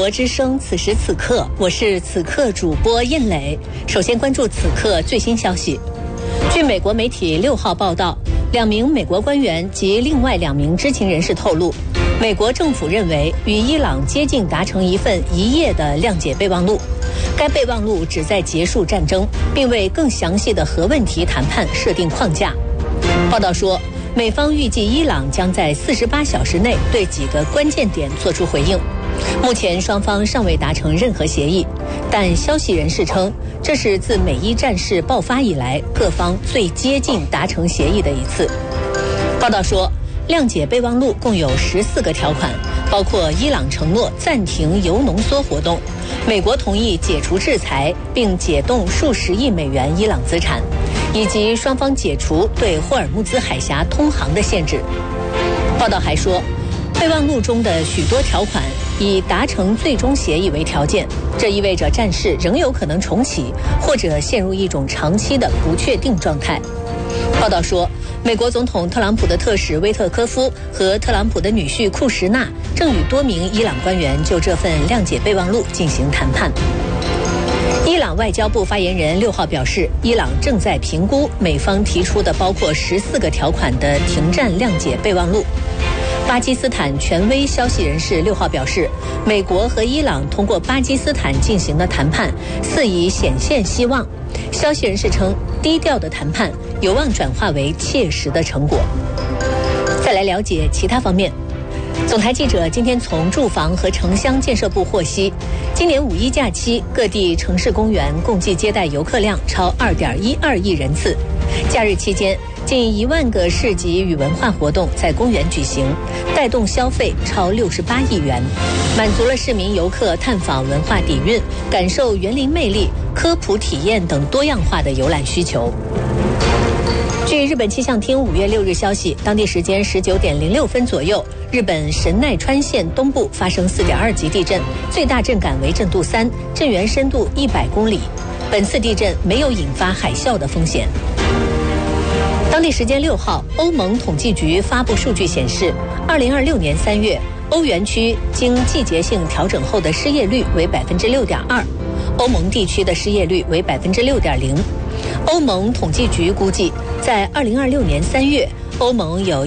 国之声，此时此刻，我是此刻主播燕磊。首先关注此刻最新消息。据美国媒体6号报道，2名美国官员及另外2名知情人士透露，美国政府认为与伊朗接近达成一份1页的谅解备忘录。该备忘录旨在结束战争，并为更详细的核问题谈判设定框架。报道说，美方预计伊朗将在48小时内对几个关键点作出回应。目前双方尚未达成任何协议，但消息人士称，这是自美伊战事爆发以来各方最接近达成协议的一次。报道说，谅解备忘录共有14个条款，包括伊朗承诺暂停铀浓缩活动，美国同意解除制裁并解冻数十亿美元伊朗资产，以及双方解除对霍尔木兹海峡通航的限制。报道还说，备忘录中的许多条款以达成最终协议为条件，这意味着战事仍有可能重启，或者陷入一种长期的不确定状态。报道说，美国总统特朗普的特使威特科夫和特朗普的女婿库什纳正与多名伊朗官员就这份谅解备忘录进行谈判。伊朗外交部发言人6号表示，伊朗正在评估美方提出的包括14个条款的停战谅解备忘录。巴基斯坦权威消息人士6号表示，美国和伊朗通过巴基斯坦进行的谈判似已显现希望。消息人士称，低调的谈判有望转化为切实的成果。再来了解其他方面。总台记者今天从住房和城乡建设部获悉，今年5一假期各地城市公园共计接待游客量超2.12亿人次。假日期间，近1万个市集与文化活动在公园举行，带动消费超68亿元，满足了市民游客探访文化底蕴、感受园林魅力、科普体验等多样化的游览需求。据日本气象厅5月6日消息，当地时间19点06分左右，日本神奈川县东部发生4.2级地震，最大震感为震度3，震源深度100公里。本次地震没有引发海啸的风险。当地时间6号，欧盟统计局发布数据显示，2026年3月，欧元区经季节性调整后的失业率为6.2%，欧盟地区的失业率为6.0%。欧盟统计局估计，在2026年3月，欧盟有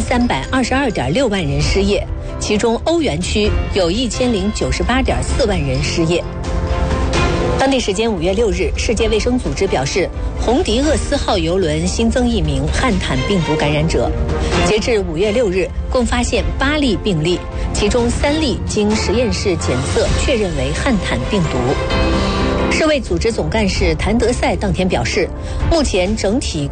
1322.6万人失业，其中欧元区有1098.4万人失业。当地时间5月6日，世界卫生组织表示，红迪厄斯号邮轮新增1名汉坦病毒感染者。截至5月6日，共发现8例病例，其中3例经实验室检测确认为汉坦病毒。世卫组织总干事谭德赛当天表示，目前整体